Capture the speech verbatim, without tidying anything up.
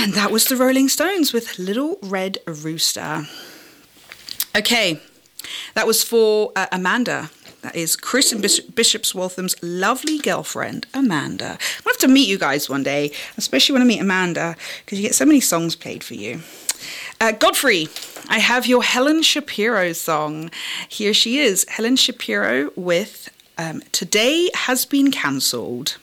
And that was the Rolling Stones with Little Red Rooster. Okay, that was for uh, Amanda. That is Chris and Bishop, Bishop's Waltham's lovely girlfriend, Amanda. I'm going to have to meet you guys one day, especially when I meet Amanda, because you get so many songs played for you. Uh, Godfrey, I have your Helen Shapiro song. Here she is, Helen Shapiro with um, Today Has Been Cancelled.